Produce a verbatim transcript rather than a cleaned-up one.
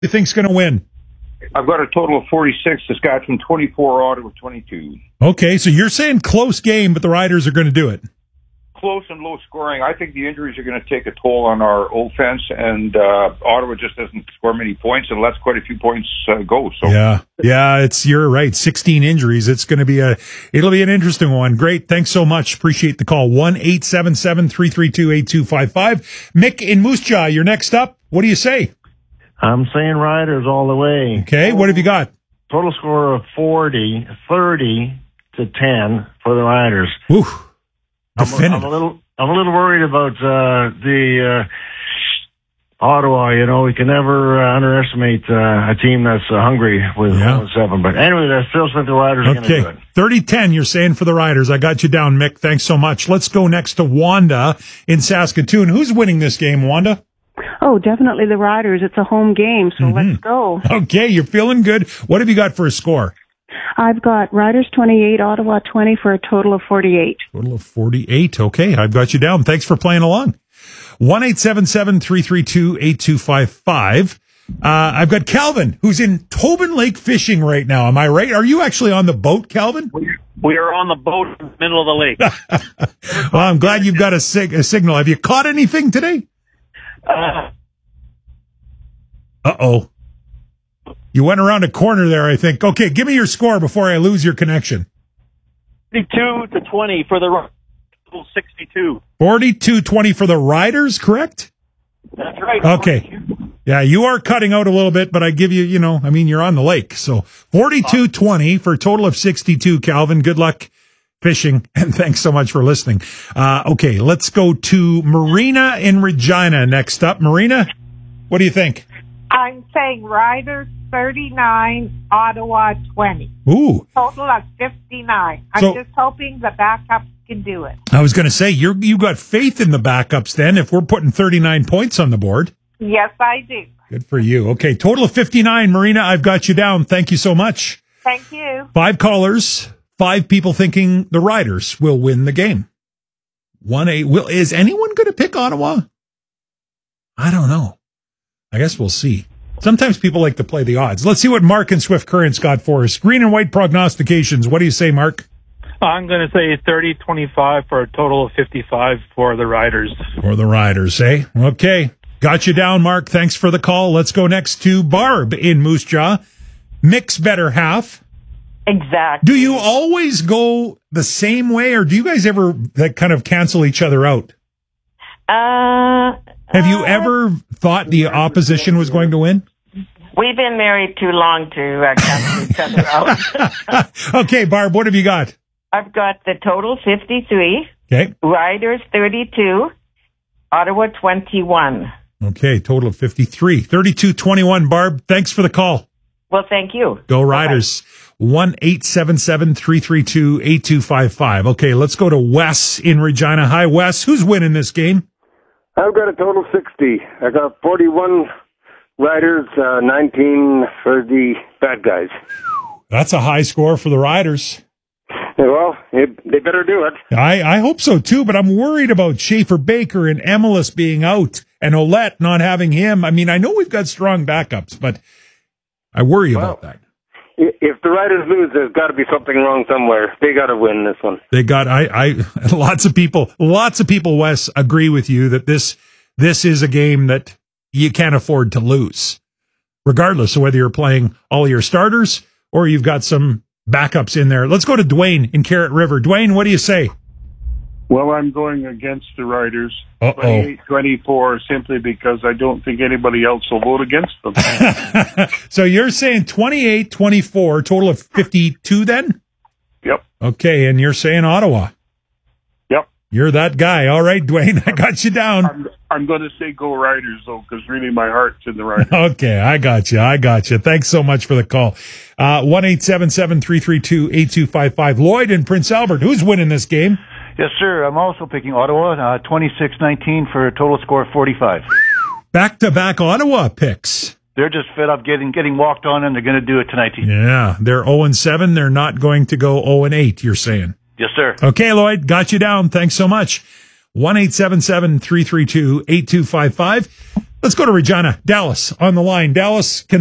you think's going to win? I've got a total of forty-six. Saskatchewan twenty-four, Ottawa twenty-two. Okay, so you're saying close game, but the Riders are going to do it. Close and low scoring. I think the injuries are going to take a toll on our offense, and uh, Ottawa just doesn't score many points and lets quite a few points uh, go. So yeah, yeah, it's you're right. sixteen injuries. It's going to be a it'll be an interesting one. Great, thanks so much. Appreciate the call. One eight seven seven three three two eight two five five. Mick in Moose Jaw, you're next up. What do you say? I'm saying Riders all the way. Okay, what have you got? Total score of forty, thirty to ten for the Riders. Ooh. I'm, I'm a little, I'm a little worried about uh, the uh, Ottawa. You know, we can never uh, underestimate uh, a team that's uh, hungry with yeah. one seven. But anyway, I still think the Riders are going to do it. thirty ten, you're saying for the Riders. I got you down, Mick. Thanks so much. Let's go next to Wanda in Saskatoon. Who's winning this game, Wanda? Oh, definitely the Riders. It's a home game, so mm-hmm. let's go. Okay, you're feeling good. What have you got for a score? I've got Riders twenty-eight, Ottawa twenty for a total of forty-eight. Total of forty-eight. Okay, I've got you down. Thanks for playing along. one eight seven seven three three two eight two five five. Uh, I've got Calvin, who's in Tobin Lake fishing right now. Am I right? Are you actually on the boat, Calvin? We are on the boat in the middle of the lake. Well, I'm glad you've got a, sig- a signal. Have you caught anything today? Uh, Uh-oh. You went around a corner there, I think. Okay, give me your score before I lose your connection. forty-two to twenty for the sixty-two. forty-two twenty for the Riders, correct? That's right. Okay. Yeah, you are cutting out a little bit, but I give you, you know, I mean, you're on the lake. So forty-two twenty for a total of sixty-two, Calvin. Good luck fishing, and thanks so much for listening. Uh, okay, let's go to Marina in Regina next up. Marina, what do you think? I'm saying Riders thirty-nine, Ottawa twenty. Ooh. Total of fifty-nine. I'm So, just hoping the backups can do it. I was going to say, you're, you got faith in the backups then if we're putting thirty-nine points on the board. Yes, I do. Good for you. Okay, total of fifty-nine. Marina, I've got you down. Thank you so much. Thank you. Five callers, five people thinking the Riders will win the game. One eight. Will is anyone going to pick Ottawa? I don't know. I guess we'll see. Sometimes people like to play the odds. Let's see what Mark and Swift Current's got for us. Green and white prognostications. What do you say, Mark? I'm going to say thirty twenty-five for a total of fifty-five for the Riders. For the Riders, eh? Okay. Got you down, Mark. Thanks for the call. Let's go next to Barb in Moose Jaw. Mick's better half. Exactly. Do you always go the same way, or do you guys ever like kind of cancel each other out? Uh, Have you uh, ever thought the opposition was going to win? We've been married too long to uh, cancel each other out. Okay, Barb, what have you got? I've got the total fifty-three. Okay. Riders thirty-two. Ottawa twenty-one. Okay, total of fifty-three. thirty-two twenty-one, Barb. Thanks for the call. Well, thank you. Go Riders. one eight seven seven three three two eight two five five. Okay, let's go to Wes in Regina. Hi, Wes. Who's winning this game? I've got a total sixty. I got forty-one Riders, uh, nineteen for the bad guys. That's a high score for the Riders. Well, it, they better do it. I, I hope so, too, but I'm worried about Schaefer Baker and Emelis being out and Olette not having him. I mean, I know we've got strong backups, but I worry well, about that. If the Riders lose, there's got to be something wrong somewhere. They got to win this one. They got, I, I, lots of people, lots of people, Wes, agree with you that this, this is a game that you can't afford to lose, regardless of whether you're playing all your starters or you've got some backups in there. Let's go to Dwayne in Carrot River. Dwayne, what do you say? Well, I'm going against the Riders, Uh-oh. twenty-eight twenty-four, simply because I don't think anybody else will vote against them. So you're saying twenty-eight twenty-four, total of fifty-two then? Yep. Okay, and you're saying Ottawa? Yep. You're that guy. All right, Dwayne, I got you down. I'm, I'm going to say go Riders, though, because really my heart's in the Riders. Okay, I got you. I got you. Thanks so much for the call. Uh, one eight seven seven three three two eight two five five. Lloyd in Prince Albert, who's winning this game? Yes, sir. I'm also picking Ottawa, uh, twenty-six nineteen for a total score of forty-five. Back-to-back Ottawa picks. They're just fed up getting getting walked on, and they're going to do it tonight. Yeah, they're oh and seven. They're not going to go oh and eight, you're saying? Yes, sir. Okay, Lloyd, got you down. Thanks so much. one eight seven seven three three two eight two five five. Let's go to Regina. Dallas on the line. Dallas, can